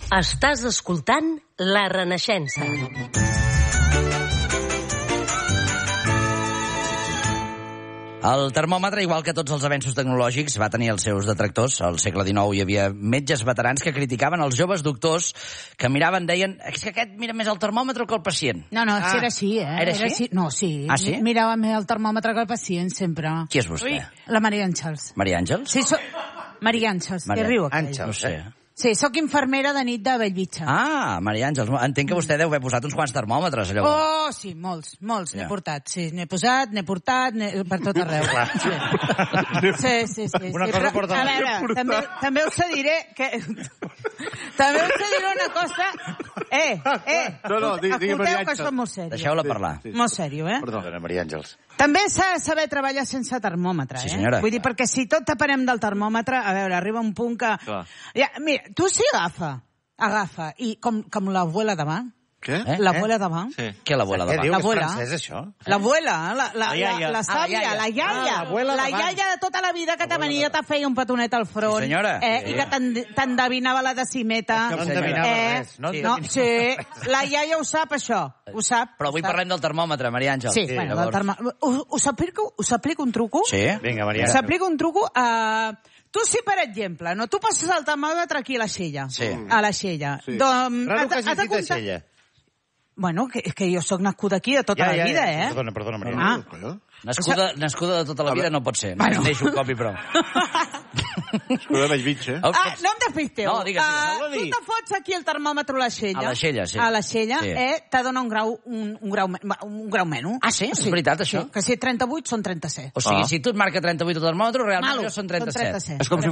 Estàs escoltant La Renaixença. El termòmetre, igual que tots els avenços tecnològics, va tenir els seus detractors. Al segle XIX hi havia metges veterans que criticaven els joves doctors que miraven, deien, és que aquest mira més el termòmetre que el pacient. No, si era així, Era així? No, sí. Ah, sí? Mirava més el termòmetre que el pacient, sempre. Qui és vostè? La Maria Àngels. Maria Àngels? Sí, Maria Àngels, que riu aquell. No sé. Sí, sóc infermera de nit de Bellvitge. Ah, Maria Àngels. Entenc que vostè deu haver posat uns quants termòmetres, allò. Oh, sí, molts. N'he portat, sí. N'he posat, n'he portat, per tot arreu. Sí. Una cosa porta a veure, també us diré que... També us diré una cosa... No, digui Maria Escolteu que Àngels. som molt serios. Deixeu-la parlar. Molt serios, Perdona, Maria Àngels. També s'ha de saber treballar sense termòmetre, Sí, senyora. Vull dir, perquè si tot depenem del termòmetre, a veure, arriba un punt que... Clar. Ja, mira, tu sí agafa, i com l'abuela davant. Què? L'abuela davant. Sí. Què l'abuela Què davant? diu? És L'abuela. francès, això? L'abuela, la iaia. sàvia, la iaia. l'abuela La davant. iaia de tota la vida que te venia, te feia un petonet al front. Sí, senyora. I que t'endevinava la decimeta. No endevinava res. La iaia ho sap, això. Ho sap. Però avui parlem del termòmetre, Maria Àngels. Sí, bueno, del us aplico un truco? Sí? Vinga, Maria. S'aplica un truco tu sí, per exemple, no? Tu passes el termòmetre aquí a l'aixella. Sí. A l'aixella. Sí. Has Raro que de hagis dit comptar... Aixella. Bueno, és que jo sóc nascuda aquí de tota la vida, Perdona, Maria. Ah. Nascuda de tota la vida no pot ser. Bueno. Deixo un cop i prou. Escuda Bellvitge. No em despisteu. No, digues. Tu te fots aquí el termòmetre a l'aixella. A l'aixella, sí. A l'aixella, Sí. te dona un grau menys. Ah, sí? És veritat, això? Sí, que si 38 són 37. O sigui, si tu et marca 38 el termòmetre, realment Malo, són 37. són 37. És com si